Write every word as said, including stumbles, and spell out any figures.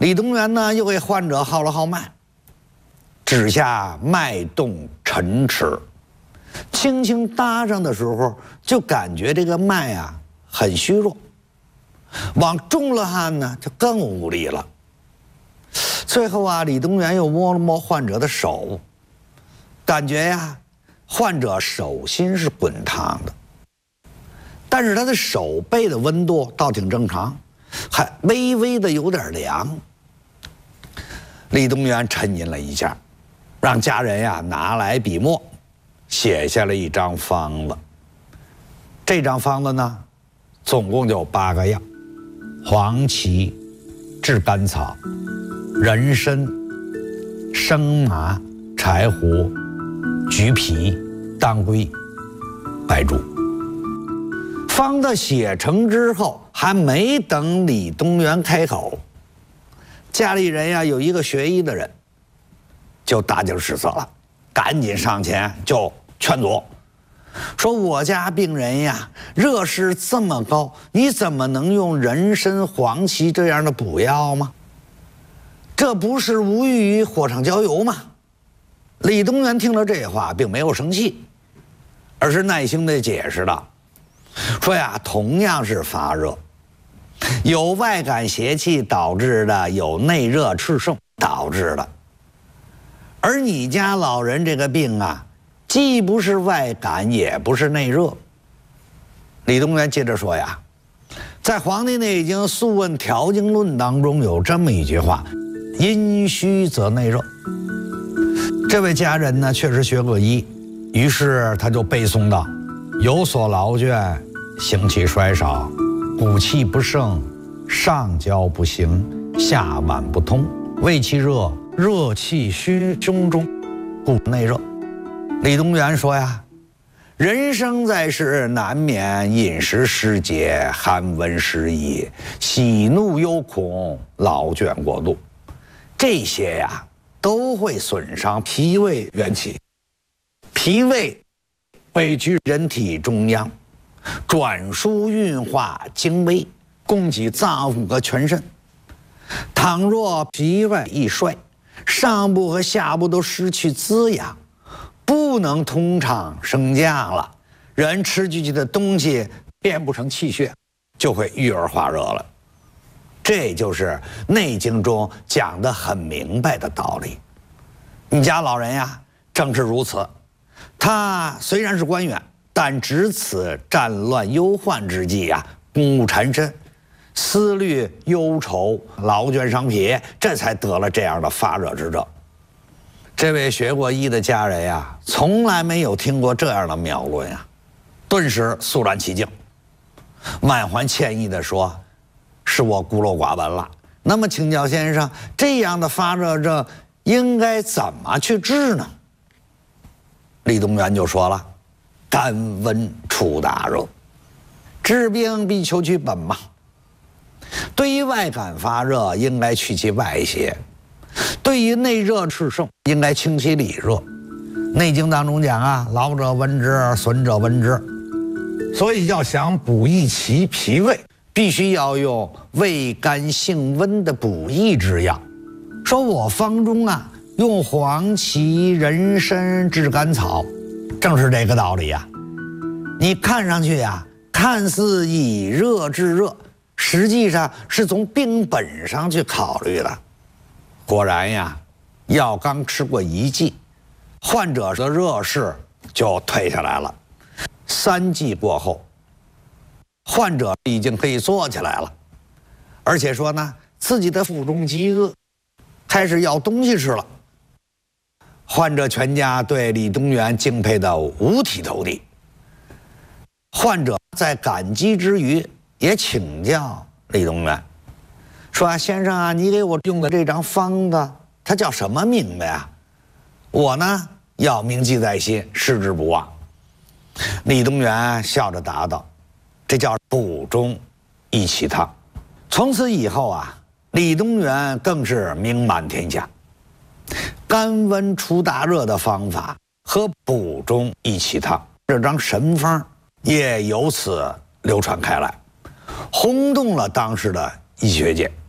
李东垣呢，又给患者号了号脉，指下脉动沉迟，轻轻搭上的时候，就感觉这个脉啊很虚弱，往重了按呢，就更无力了。最后啊，李东垣又摸了摸患者的手，感觉呀，患者手心是滚烫的，但是他的手背的温度倒挺正常，还微微的有点凉。李东垣沉吟了一下，让家人呀拿来笔墨，写下了一张方子。这张方子呢，总共就八个药：黄芪、炙甘草、人参、生麻、柴胡、橘皮、当归、白术。方子写成之后，还没等李东垣开口，家里人呀有一个学医的人，就大惊失色了，赶紧上前就劝阻，说我家病人呀热势这么高，你怎么能用人参、黄芪这样的补药吗？这不是无异于火上浇油吗？李东垣听了这话，并没有生气，而是耐心地解释道，说呀，同样是发热，有外感邪气导致的，有内热炽盛导致的。而你家老人这个病啊，既不是外感，也不是内热。李东垣接着说呀，在《黄帝内经·素问·调经论》当中有这么一句话：阴虚则内热。这位家人呢，确实学过医，于是他就背诵道：有所劳倦，行气衰少，骨气不盛，上焦不行，下脘不通，胃气热，热气虚胸中，故内热。李东垣说呀，人生在世，难免饮食失节，寒温失宜，喜怒忧恐，劳倦过度，这些呀都会损伤脾胃元气。脾胃位居人体中央，转输运化精微，供给脏腑和全身。倘若脾胃易衰，上部和下部都失去滋养，不能通畅升降了，人吃进去的东西变不成气血，就会郁而化热了。这就是《内经》中讲得很明白的道理。你家老人呀，正是如此。他虽然是官员，但值此战乱忧患之际呀，公务缠身，思虑忧愁，劳倦伤脾，这才得了这样的发热之症。这位学过医的家人呀，从来没有听过这样的妙论呀，顿时肃然起敬，满怀歉意地说：是我孤陋寡闻了。那么请教先生，这样的发热症应该怎么去治呢？李东垣就说了：肝温出大热，治病必求其本嘛。对于外感发热，应该去其外邪；对于内热炽盛，应该清其里热。《内经》当中讲啊，劳者温之，损者温之。所以要想补益其脾胃，必须要用味甘性温的补益之药。说我方中啊，用黄芪、人参、炙甘草，正是这个道理呀。你看上去呀，看似以热治热，实际上是从病本上去考虑的。果然呀，药刚吃过一剂，患者的热势就退下来了。三剂过后，患者已经可以坐起来了，而且说呢，自己的腹中饥饿，开始要东西吃了。患者全家对李东垣敬佩的五体投地。患者在感激之余，也请教李东垣，说啊，先生啊，你给我用的这张方子，它叫什么名字呀？我呢要铭记在心，矢志不忘。李东垣笑着答道：这叫补中益气汤。从此以后啊，李东垣更是名满天下。甘温除大热的方法和补中益气汤这张神方也由此流传开来，轰动了当时的医学界。